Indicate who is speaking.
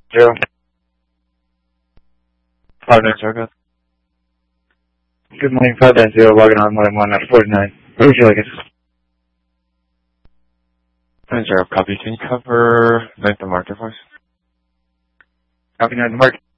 Speaker 1: Zero.
Speaker 2: 590, go.
Speaker 1: Good morning, 590, logging on 1M1 at 49. Where would you like us?
Speaker 2: 90, copy. Can you cover 9th and Market, please?
Speaker 1: Copy 9 to market.